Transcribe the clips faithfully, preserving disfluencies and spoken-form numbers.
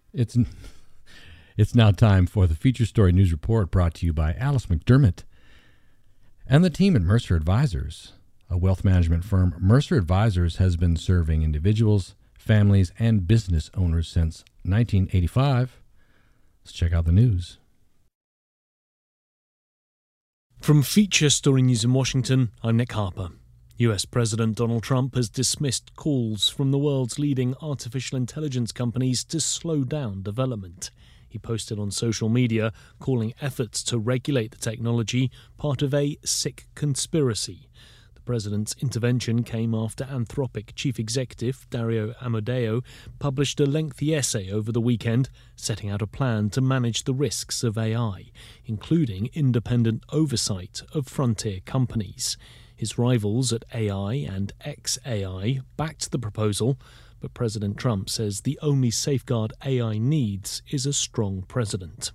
It's it's now time for the Feature Story News Report, brought to you by Alice McDermott and the team at Mercer Advisors. A wealth management firm, Mercer Advisors has been serving individuals, families, and business owners since nineteen eighty-five. Let's check out the news. From Feature Story News in Washington, I'm Nick Harper. U S President Donald Trump has dismissed calls from the world's leading artificial intelligence companies to slow down development. He posted on social media calling efforts to regulate the technology part of a sick conspiracy. The president's intervention came after Anthropic chief executive Dario Amodeo published a lengthy essay over the weekend setting out a plan to manage the risks of A I, including independent oversight of frontier companies. His rivals at A I and X A I backed the proposal, but President Trump says the only safeguard A I needs is a strong president.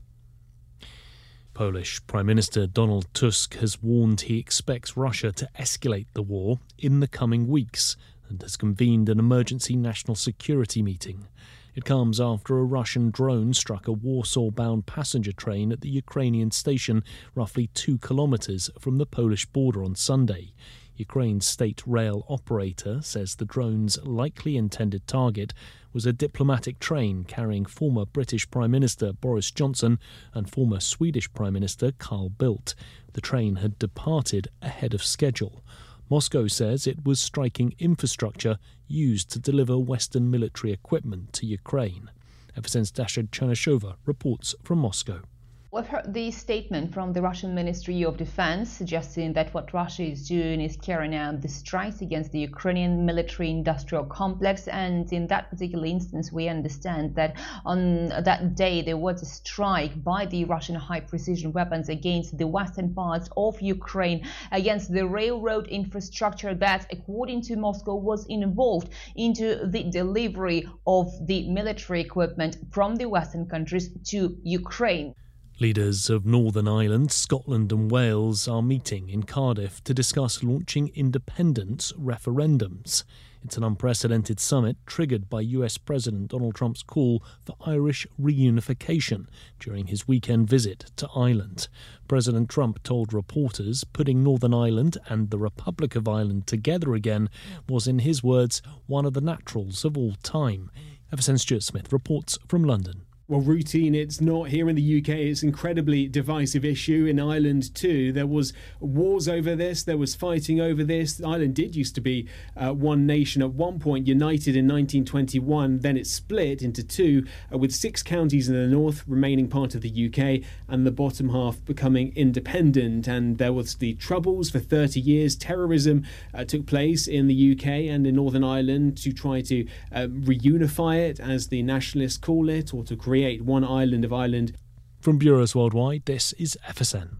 Polish Prime Minister Donald Tusk has warned he expects Russia to escalate the war in the coming weeks and has convened an emergency national security meeting. It comes after a Russian drone struck a Warsaw-bound passenger train at the Ukrainian station roughly two kilometres from the Polish border on Sunday. Ukraine's state rail operator says the drone's likely intended target was a diplomatic train carrying former British Prime Minister Boris Johnson and former Swedish Prime Minister Carl Bildt. The train had departed ahead of schedule. Moscow says it was striking infrastructure used to deliver Western military equipment to Ukraine. F S N's Dasha Chernyshova reports from Moscow. We've heard the statement from the Russian Ministry of Defense suggesting that what Russia is doing is carrying out the strikes against the Ukrainian military-industrial complex, and in that particular instance we understand that on that day there was a strike by the Russian high-precision weapons against the western parts of Ukraine, against the railroad infrastructure that, according to Moscow, was involved into the delivery of the military equipment from the western countries to Ukraine. Leaders of Northern Ireland, Scotland and Wales are meeting in Cardiff to discuss launching independence referendums. It's an unprecedented summit triggered by U S President Donald Trump's call for Irish reunification during his weekend visit to Ireland. President Trump told reporters putting Northern Ireland and the Republic of Ireland together again was, in his words, one of the naturals of all time. F S N's Stuart Smith reports from London. Well, routine it's not here in the U K. It's an incredibly divisive issue. In Ireland too, there was wars over this, there was fighting over this. Ireland did used to be uh, one nation at one point, united in nineteen twenty-one. Then it split into two, uh, with six counties in the north remaining part of the U K and the bottom half becoming independent. And there was the Troubles for thirty years. Terrorism uh, took place in the U K and in Northern Ireland to try to uh, reunify it, as the nationalists call it, or to create create one island of Ireland. From Bureaus Worldwide, this is F S N.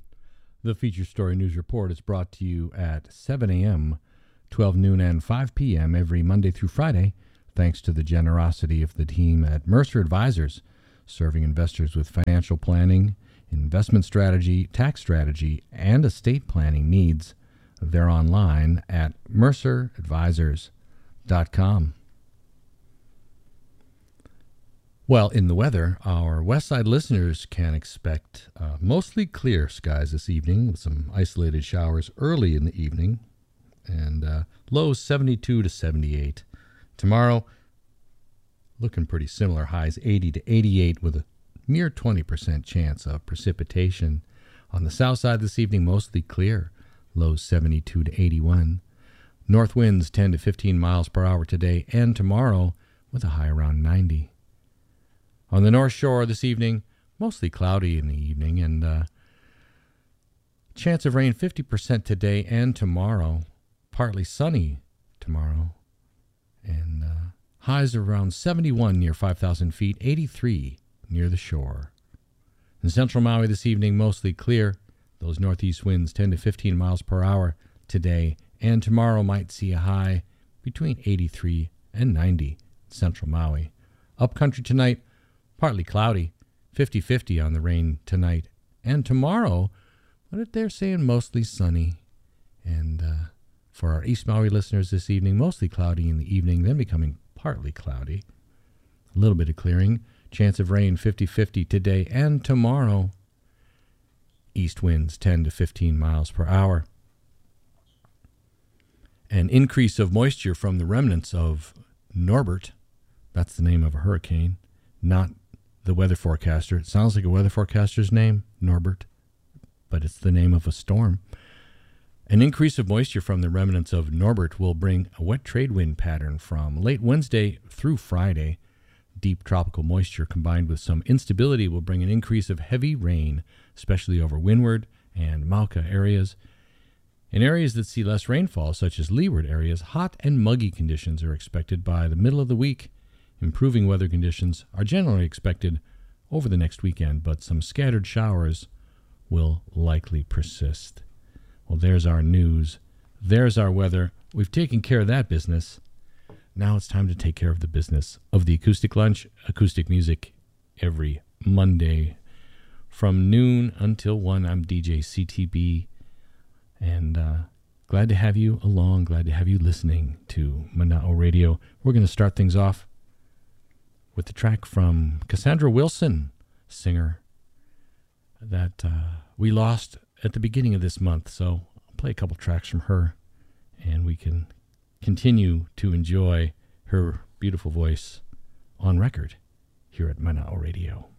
The Feature Story News Report is brought to you at seven a.m., twelve noon, and five p.m. every Monday through Friday, thanks to the generosity of the team at Mercer Advisors, serving investors with financial planning, investment strategy, tax strategy, and estate planning needs. They're online at mercer advisors dot com. Well, in the weather, our West Side listeners can expect uh, mostly clear skies this evening with some isolated showers early in the evening, and uh, lows seventy-two to seventy-eight. Tomorrow, looking pretty similar, highs eighty to eighty-eight with a mere twenty percent chance of precipitation. On the south side this evening, mostly clear, lows seventy-two to eighty-one. North winds ten to fifteen miles per hour today and tomorrow with a high around ninety. On the North Shore this evening, mostly cloudy in the evening, and uh, chance of rain fifty percent today and tomorrow. Partly sunny tomorrow, and uh, highs around seventy-one near five thousand feet, eighty-three near the shore. In central Maui this evening, mostly clear. Those northeast winds ten to fifteen miles per hour today and tomorrow might see a high between eighty-three and ninety in central Maui. Upcountry tonight, partly cloudy, fifty-fifty on the rain tonight and tomorrow, but they're saying mostly sunny. And uh, for our East Maui listeners this evening, mostly cloudy in the evening, then becoming partly cloudy. A little bit of clearing. Chance of rain fifty-fifty today and tomorrow. East winds ten to fifteen miles per hour. An increase of moisture from the remnants of Norbert. That's the name of a hurricane, not the weather forecaster. It sounds like a weather forecaster's name, Norbert, but it's the name of a storm. An increase of moisture from the remnants of Norbert will bring a wet trade wind pattern from late Wednesday through Friday. Deep tropical moisture combined with some instability will bring an increase of heavy rain, especially over Windward and Mauka areas. In areas that see less rainfall, such as leeward areas, hot and muggy conditions are expected by the middle of the week. Improving weather conditions are generally expected over the next weekend, but some scattered showers will likely persist. Well, there's our news. There's our weather. We've taken care of that business. Now it's time to take care of the business of the Acoustic Lunch, acoustic music every Monday from noon until one. I'm D J C T B, and uh, glad to have you along, glad to have you listening to Mana'o Radio. We're going to start things off with the track from Cassandra Wilson, singer that uh, we lost at the beginning of this month. So I'll play a couple tracks from her, and we can continue to enjoy her beautiful voice on record here at Mana'o Radio.